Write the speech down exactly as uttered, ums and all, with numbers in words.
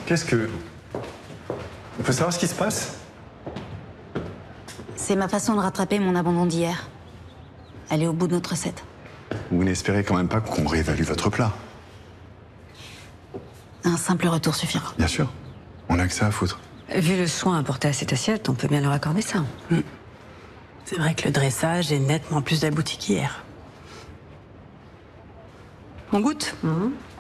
Qu'est-ce que... On peut savoir ce qui se passe? C'est ma façon de rattraper mon abandon d'hier. Aller au bout de notre recette. Vous n'espérez quand même pas qu'on réévalue votre plat? Un simple retour suffira. Bien sûr. On a que ça à foutre. Vu le soin apporté à cette assiette, on peut bien leur accorder ça. Mmh. C'est vrai que le dressage est nettement plus abouti qu'hier. On goûte? Mmh.